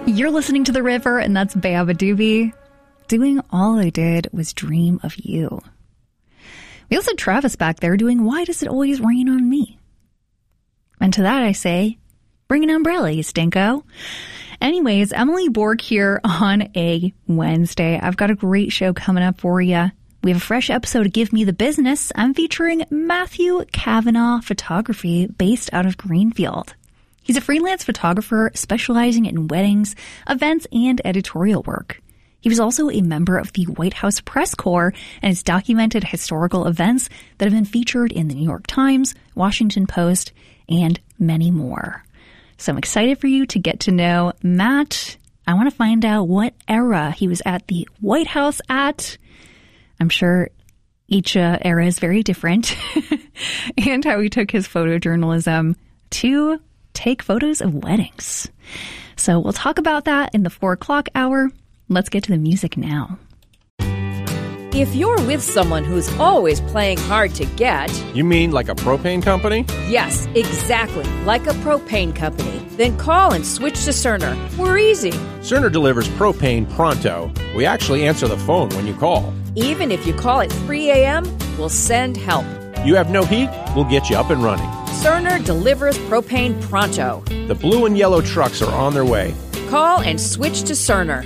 You're listening to The River, and that's Baba Doobie doing All I Did Was Dream of You. We also had Travis back there doing Why Does It Always Rain on Me? And to that I say, bring an umbrella, you stinko. Anyways, Emily Borg here on a Wednesday. I've got a great show coming up for you. We have a fresh episode of Give Me the Business. I'm featuring Matthew Kavanaugh Photography based out of Greenfield. He's a freelance photographer specializing in weddings, events, and editorial work. He was also a member of the White House Press Corps and has documented historical events that have been featured in the New York Times, Washington Post, and many more. So I'm excited for you to get to know Matt. I want to find out what era he was at the White House at. I'm sure each era is very different. And how he took his photojournalism to take photos of weddings. So we'll talk about that in the 4 o'clock hour. Let's get to the music now. If you're with someone who's always playing hard to get... You mean like a propane company? Yes, exactly, like a propane company. Then call and switch to Cerner. We're easy. Cerner delivers propane pronto. We actually answer the phone when you call. Even if you call at 3 a.m., we'll send help. You have no heat? We'll get you up and running. Cerner delivers propane pronto. The blue and yellow trucks are on their way. Call and switch to Cerner.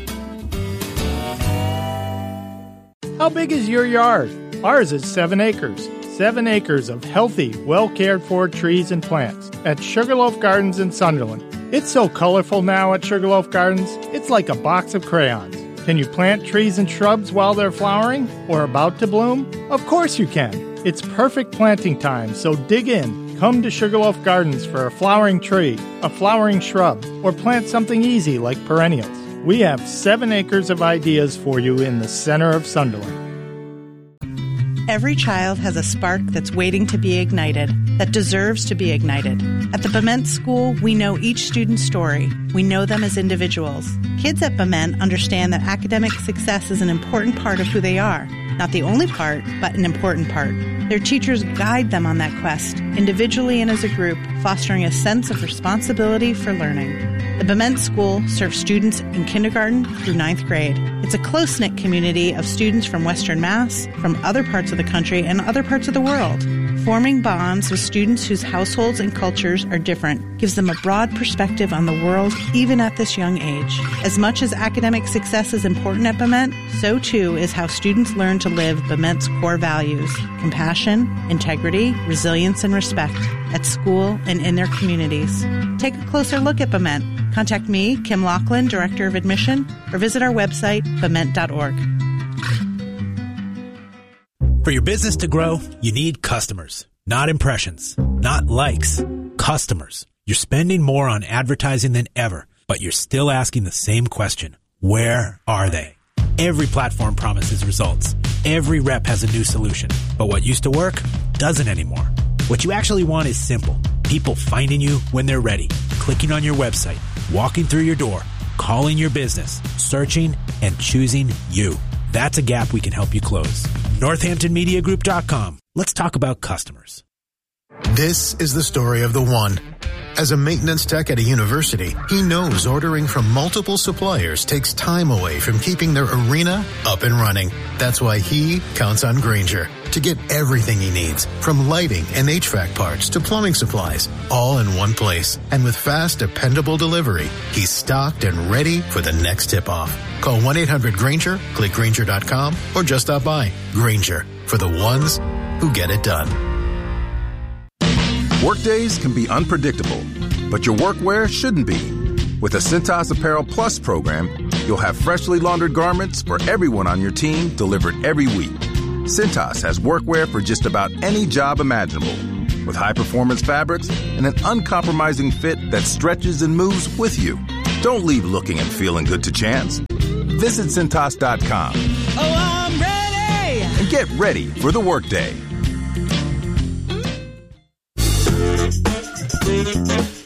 How big is your yard? Ours is 7 acres. 7 acres of healthy, well-cared-for trees and plants at Sugarloaf Gardens in Sunderland. It's so colorful now at Sugarloaf Gardens, it's like a box of crayons. Can you plant trees and shrubs while they're flowering or about to bloom? Of course you can. It's perfect planting time, so dig in. Come to Sugarloaf Gardens for a flowering tree, a flowering shrub, or plant something easy like perennials. We have 7 acres of ideas for you in the center of Sunderland. Every child has a spark that's waiting to be ignited, that deserves to be ignited. At the Bement School, we know each student's story. We know them as individuals. Kids at Bement understand that academic success is an important part of who they are. Not the only part, but an important part. Their teachers guide them on that quest, individually and as a group, fostering a sense of responsibility for learning. The Bement School serves students in kindergarten through 9th grade. It's a close-knit community of students from Western Mass, from other parts of the country, and other parts of the world. Forming bonds with students whose households and cultures are different gives them a broad perspective on the world, even at this young age. As much as academic success is important at Bement, so too is how students learn to live Bement's core values: compassion, integrity, resilience, and respect at school and in their communities. Take a closer look at Bement. Contact me, Kim Laughlin, Director of Admission, or visit our website, bement.org. For your business to grow, you need customers, not impressions, not likes, customers. You're spending more on advertising than ever, but you're still asking the same question. Where are they? Every platform promises results. Every rep has a new solution. But what used to work doesn't anymore. What you actually want is simple. People finding you when they're ready, clicking on your website, walking through your door, calling your business, searching, and choosing you. That's a gap we can help you close. NorthamptonMediaGroup.com. Let's talk about customers. This is the story of the one. As a maintenance tech at a university, he knows ordering from multiple suppliers takes time away from keeping their arena up and running. That's why he counts on Grainger to get everything he needs, from lighting and HVAC parts to plumbing supplies, all in one place. And with fast, dependable delivery, he's stocked and ready for the next tip-off. Call 1-800-GRAINGER, click Grainger.com, or just stop by. Grainger, for the ones who get it done. Workdays can be unpredictable, but your workwear shouldn't be. With the Cintas Apparel Plus program, you'll have freshly laundered garments for everyone on your team delivered every week. Cintas has workwear for just about any job imaginable, with high-performance fabrics and an uncompromising fit that stretches and moves with you. Don't leave looking and feeling good to chance. Visit Cintas.com. Oh, I'm ready! And get ready for the workday.